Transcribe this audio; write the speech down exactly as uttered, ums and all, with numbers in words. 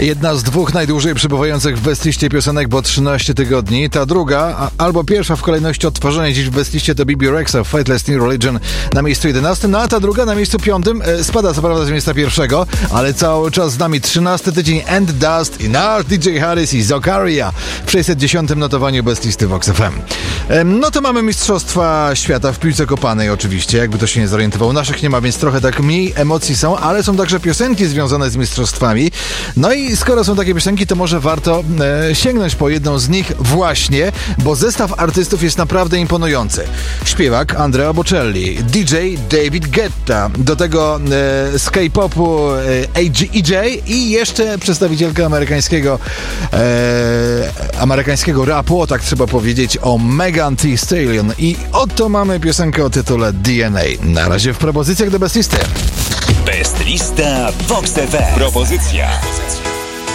Jedna z dwóch najdłużej przebywających w bestliście piosenek, bo trzynaście tygodni. Ta druga, a, albo pierwsza w kolejności odtworzenia dziś w bestliście to B B Rexa, Faithless New Religion na miejscu jedenastym, no a ta druga na miejscu piątym. E, spada co prawda z miejsca pierwszego, ale cały czas z nami trzynasty tydzień And Dust i nasz D J Harris i Zokaria w sześćset dziesiątym notowaniu bestlisty Vox F M. E, no to mamy Mistrzostwa Świata w piłce kopanej oczywiście, jakby to się nie zorientował. Naszych nie ma, więc trochę tak mniej emocji są, ale są także piosenki związane z mistrzostwami. No i skoro są takie piosenki, to może warto e, sięgnąć po jedną z nich właśnie, bo zestaw artystów jest naprawdę imponujący. Śpiewak Andrea Bocelli, D J David Guetta, do tego e, z K-popu e, A G E J i jeszcze przedstawicielka amerykańskiego e, amerykańskiego rapu, o tak trzeba powiedzieć, o Megan Thee Stallion. I oto mamy piosenkę o tytule D N A. Na razie w propozycjach do bestlisty. Bestlista Vox F M. Propozycja.